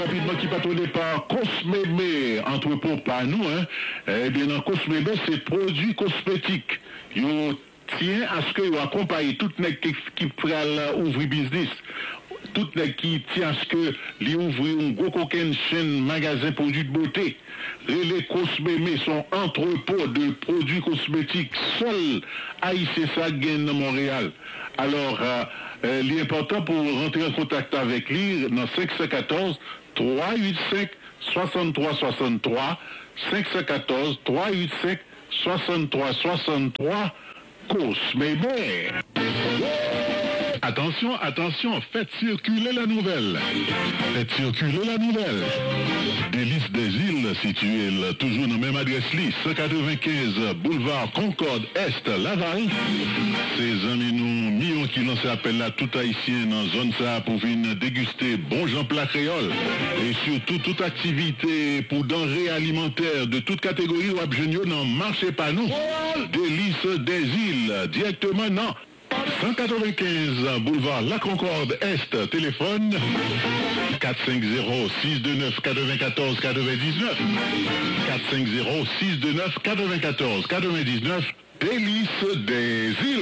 Rapidement, qui patronné par Cosmémé, entrepôt par nous, hein. Eh bien, dans Cosmémé, c'est produits cosmétiques. Yo tient à ce que vous accompagnez tout le monde qui pourra ouvrir business. Tout le monde qui tient à ce que lui ouvrir un gros coquin chaîne magasin produits de beauté. Les Cosmémé sont entrepôts de produits cosmétiques. Seul haïtien ça gagne dans Montréal. Alors, l'important pour rentrer en contact avec lui, dans 514 385 63 63 514 385 63 63 Cosmémé. Attention, attention, faites circuler la nouvelle. Faites circuler la nouvelle. Délices des îles, situé toujours dans la même adresse, 195 boulevard Concorde Est, Laval. Ces amis nous, millions qui lancent appel à tout haïtien dans la zone ça pour venir déguster bon Jean plat créole. Et surtout toute activité pour denrées alimentaires de toute catégorie ou abjenio dans marché pas nous. Délices des îles, directement non. 195 boulevard La Concorde Est, téléphone 450-629-94-99 450-629-94-99 Délices des îles.